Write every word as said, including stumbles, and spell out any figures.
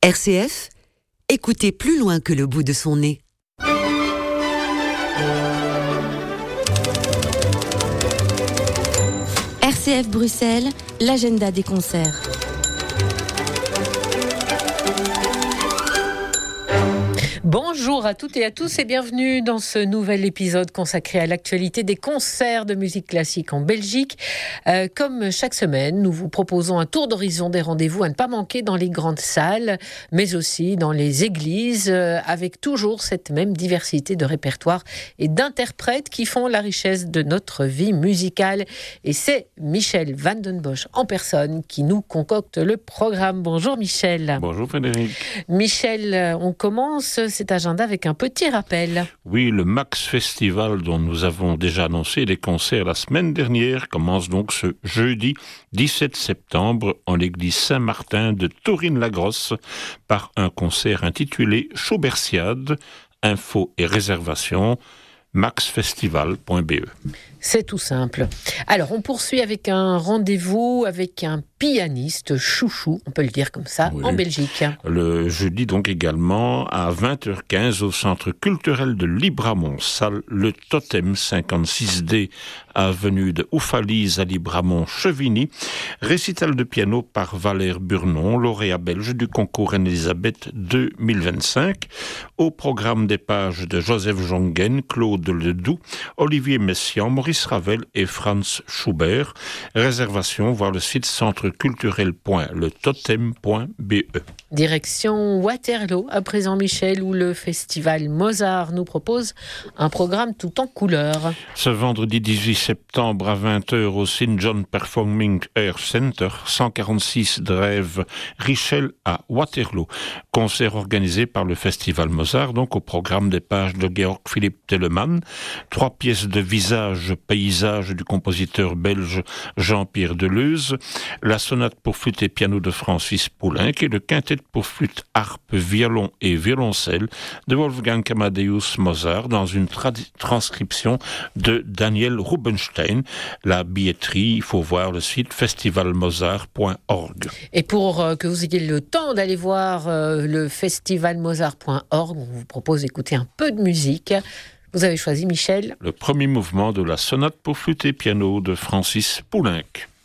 R C F, écoutez plus loin que le bout de son nez. R C F Bruxelles, l'agenda des concerts. Bonjour à toutes et à tous et bienvenue dans ce nouvel épisode consacré à l'actualité des concerts de musique classique en Belgique. Euh, comme chaque semaine, nous vous proposons un tour d'horizon des rendez-vous à ne pas manquer dans les grandes salles, mais aussi dans les églises, euh, avec toujours cette même diversité de répertoires et d'interprètes qui font la richesse de notre vie musicale. Et c'est Michel Van den Bosch en personne qui nous concocte le programme. Bonjour Michel. Bonjour Frédéric. Michel, on commence cet agenda avec un petit rappel. Oui, le Max Festival dont nous avons déjà annoncé les concerts la semaine dernière commence donc ce jeudi dix-sept septembre en l'église Saint-Martin de Taurine-la-Grosse par un concert intitulé Schaubertiade, infos et réservations max festival point b e. C'est tout simple. Alors, on poursuit avec un rendez-vous avec un pianiste chouchou, on peut le dire comme ça, oui. En Belgique. Le jeudi donc également à vingt heures quinze au Centre culturel de Libramont, salle Le Totem cinquante-six D, avenue de Oufalise à Libramont-Chevigny. Récital de piano par Valère Burnon, lauréat belge du concours Reine-Élisabeth deux mille vingt-cinq. Au programme des pages de Joseph Jongen, Claude Ledoux, Olivier Messiaen, Maurice Ravel et Franz Schubert. Réservation, voir le site centre culturel point le totem point b e. Direction Waterloo, à présent Michel, où le festival Mozart nous propose un programme tout en couleurs. Ce vendredi dix-huit septembre à vingt heures au Saint John Performing Arts Center, cent quarante-six Drève Richel à Waterloo. Concert organisé par le festival Mozart, donc au programme des pages de Georg Philipp Telemann. Trois pièces de visage, paysage du compositeur belge Jean-Pierre Deleuze, la sonate pour flûte et piano de Francis Poulenc et le quintet pour flûte, harpe, violon et violoncelle de Wolfgang Amadeus Mozart dans une trad- transcription de Daniel Rubinstein. La billetterie, il faut voir le site festival mozart point org. Et pour euh, que vous ayez le temps d'aller voir euh, le festival mozart point org, on vous propose d'écouter un peu de musique. Vous avez choisi, Michel, le premier mouvement de la sonate pour flûte et piano de Francis Poulenc.